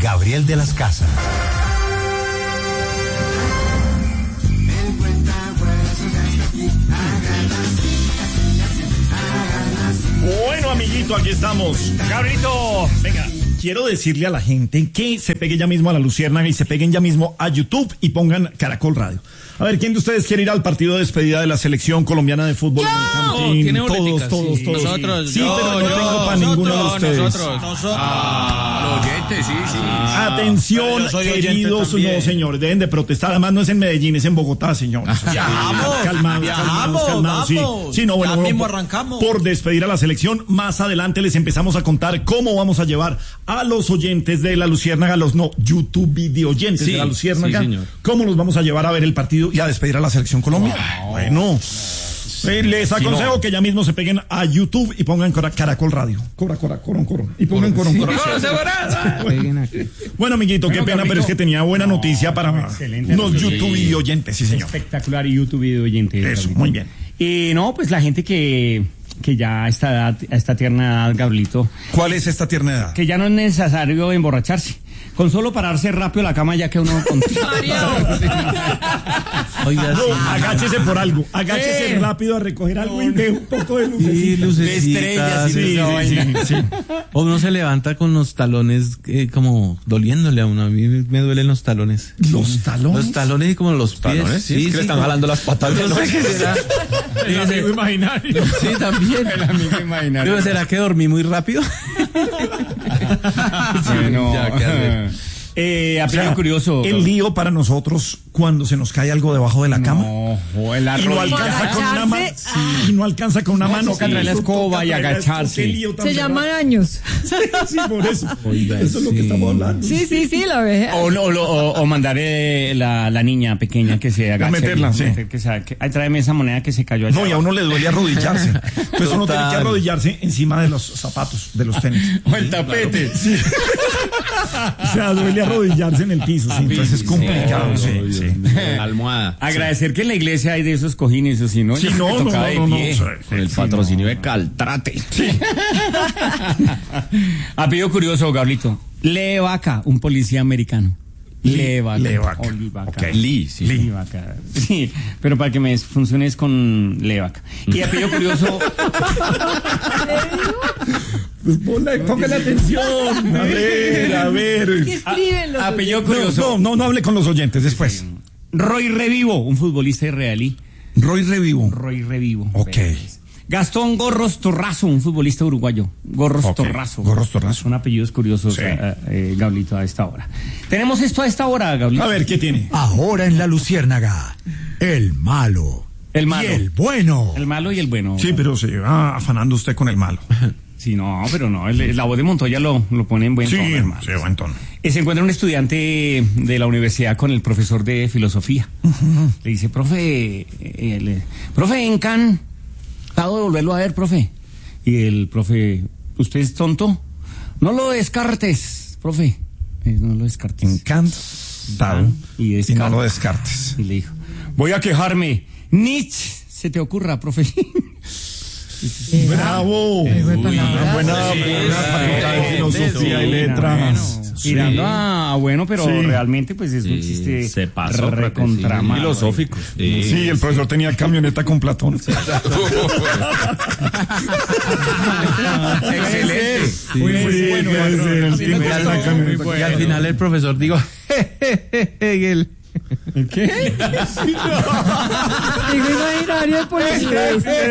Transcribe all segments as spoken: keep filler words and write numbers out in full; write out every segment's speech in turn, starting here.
Gabriel de las Casas. Bueno, amiguito, aquí estamos. Gabrielito, venga. Quiero decirle a la gente que se pegue ya mismo a la Luciérnaga y se peguen ya mismo a YouTube y pongan Caracol Radio. A ver, ¿quién de ustedes quiere ir al partido de despedida de la selección colombiana de fútbol? No, tiene todos, todos, sí. todos. Nosotros, sí, yo, pero no yo, tengo para nosotros, ninguno de ustedes. Nosotros, nosotros. Ah, los oyentes, sí, sí. Ah, atención, queridos, no, señores, deben de protestar. Además, no es en Medellín, es en Bogotá, señores. Viajamos, calmados, viajamos, calmados, calmados. Sí, sí, no, bueno, ya bueno, mismo por, arrancamos. Por despedir a la selección, más adelante les empezamos a contar cómo vamos a llevar a los oyentes de la Luciérnaga, los no YouTube video oyentes sí, de la Luciérnaga, sí, cómo los vamos a llevar a ver el partido y a despedir a la selección Colombia. Wow. Bueno, eh, les aconsejo no. que ya mismo se peguen a YouTube y pongan Caracol Radio. Cobra, cobra, coron, coron. Y pongan coron, coron. Bueno, bueno, amiguito, bueno, qué pena, Gabrielito, pero es que tenía buena no, noticia para los YouTube video oyentes, sí, señor. Espectacular YouTube video oyentes. Eso, Gabrielito. Muy bien. Y no, pues la gente que... que ya a esta edad, a esta tierna edad, Gabrielito. ¿Cuál es esta tierna edad? Que ya no es necesario emborracharse. Con solo pararse rápido la cama ya que uno... Oiga, no, sí. Agáchese por algo. Agáchese eh. rápido a recoger algo y de un poco de lucecitas. Sí, de estrellas. Sí, sí, sí, sí, sí. O uno se levanta con los talones eh, como doliéndole a uno. A mí me duelen los talones. ¿Los talones? Los talones y como los pies. ¿Talones? Sí, sí, es que sí, le están jalando las patas. No sé qué será. El amigo imaginario. Sí, también. El amigo imaginario. Pero ¿será que dormí muy rápido? Bueno, ya, ¿qué Eh, o sea, curioso. El lío para nosotros cuando se nos cae algo debajo de la cama. No, o el y no alcanza con una mano. Sí, y no alcanza con una no, mano. Toca traer la escoba y agacharse. Se llaman años. Sí, sí, por eso. Oiga, eso es lo que estamos hablando. Sí, sí, sí, la vejez. O, o, o, o mandar eh, la, la niña pequeña que se agache. A meterla, sí. Que se, que, ay, tráeme esa moneda que se cayó allá. No, y a uno le duele arrodillarse. Entonces uno tiene que arrodillarse encima de los zapatos, de los tenis. O el tapete. Claro. Sí. O sea, duele arrodillarse en el piso, sí, entonces es complicado. Sí, sí, sí. Almohada. Agradecer sí. que en la iglesia hay de esos cojines, o si no, sí, no, no, no, no, no, sí, con el patrocinio no. de Caltrate. Sí. Apellido curioso, Gablito. Lee Vaca, un policía americano. Lee Vaca. Lee Vaca. O Lee Vaca. Okay. Lee, sí. Lee Vaca. Sí, pero para que me funcione es con Lee Vaca. Y apellido curioso. Pues ponle, póngale atención. A ver, a ver. ¿Qué escriben los apellido curioso. No, no, no hable con los oyentes después. Roy Revivo, un futbolista israelí. Roy Revivo. Roy Revivo. Ok. Gastón Gorros Torrazo, un futbolista uruguayo. Gorros okay. Torrazo. Gorros Torrazo. Son apellidos curiosos, sí. eh, eh, Gablito, a esta hora. Tenemos esto a esta hora, Gablito. A ver, ¿qué tiene? Ahora en la Luciérnaga, el malo. El malo. Y el bueno. El malo y el bueno. Sí, pero se va afanando usted con el malo. Sí, no, pero no, el, la voz de Montoya lo, lo pone en buen sí, tono, hermano. Sí, buen tono. Se encuentra un estudiante de la universidad con el profesor de filosofía. Uh-huh. Le dice, profe, eh, le, profe, en Can, acabo de volverlo a ver, profe. Y el profe, ¿usted es tonto? No lo descartes, profe. Eh, no lo descartes. Encantado. Y, y no lo descartes. Y le dijo, voy a quejarme. Nietzsche, se te ocurra, profe. Eh, Bravo, eh, Uy, buena, buena, sí, buena facultad de filosofía sí, y letras. Bueno, sí. Tirando a bueno, pero sí. realmente pues es un sí, chiste se pasó recontra sí, filosófico. Sí. sí, el profesor tenía camioneta con Platón. Excelente. Sí, muy sí, bueno, bueno, y al final el profesor dijo, Hegel. ¿El qué? Digo imaginario de policía.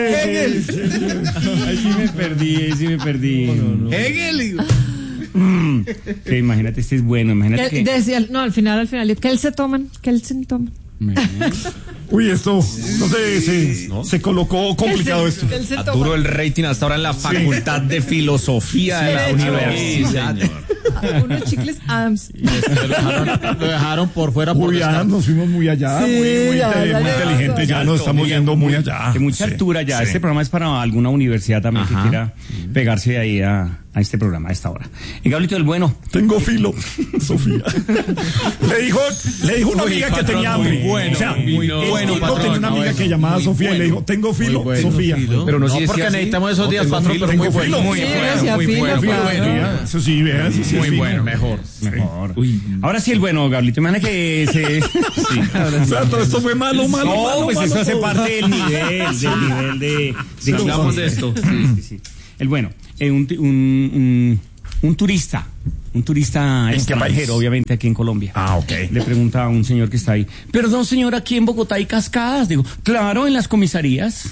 Ahí sí me perdí, ahí sí me perdí. No, no, no. Hegel. Mm, que imagínate, este es bueno, imagínate que... Decía, no, al final, al final, que él se toman, que él se toman. Uy, esto, no sé, se, ¿no? se colocó complicado se, esto. A duro el rating hasta ahora en la Facultad sí. de Filosofía sí, de la Universidad. Sí, unos chicles Adams. Lo dejaron, lo dejaron por fuera. Uy, por ya nos fuimos muy allá, sí, muy, muy, ya, inte- ya, muy ya, inteligente, ya, ya nos estamos yendo muy allá. De mucha sí, altura ya. Sí. Este programa es para alguna universidad también Ajá. que quiera pegarse ahí a, a a este programa a esta hora. Y Gablito del Bueno. Tengo filo, Sofía. le dijo, le dijo una amiga que tenía hambre. Muy bueno, o sea, muy el bueno, tipo patrón, tenía una amiga bueno, que llamaba muy Sofía y le bueno. dijo, tengo filo, Muy bueno, Sofía. filo. Pero no, No, si porque decía así. necesitamos esos días, tengo patrón, filo, pero tengo muy filo. bueno. Muy Sí, bueno, decía muy filo, bueno, muy claro. bueno. Eso sí, vea, eso sí. Muy es bueno, filo. mejor. Mejor. Ahora sí el bueno, Gablito. Imagina que se... sí. O sea, todo esto fue malo, malo, No, malo, pues malo, eso hace todo. parte del nivel, del nivel de... de Hablamos de esto. Sí, sí, sí. El bueno, eh, un, un, un, un turista, un turista ¿En qué extranjero, país? obviamente aquí en Colombia. Ah, ok. Le pregunta a un señor que está ahí, perdón señor, aquí en Bogotá hay cascadas. Digo, claro, en las comisarías.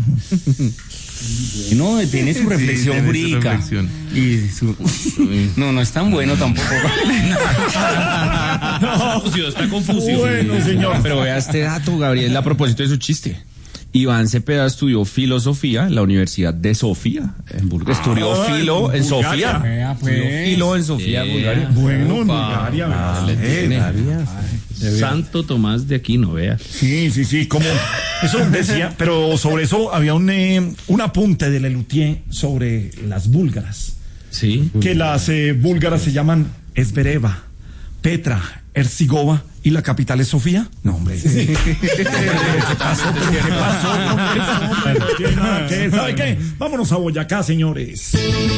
Bueno, tiene su reflexión tiene su jurídica. reflexión. Y su... No, no es tan bueno tampoco. Está confuso. Bueno, señor. Pero vea este dato, Gabriel, a propósito de su chiste. Iván Cepeda estudió filosofía en la Universidad de Sofía, en Bulgaria. Estudió Ah, filo en en Bulgaria. Sofía. Vea, pues. Estudió filo en Sofía, Bulgaria. Bueno, en Bulgaria, Ah, le ¿verdad? tiene. Santo Tomás de Aquino, vea. Sí, sí, sí, como eso decía, pero sobre eso había un, eh, un apunte de Lelutier sobre las búlgaras, Sí. que las eh, búlgaras se llaman Esbereva, Petra, Ercigova y la capital es Sofía. No, hombre. ¿Qué pasó? ¿Qué pasó? ¿Qué pasó? ¿Sabe qué? Vámonos a Boyacá, señores.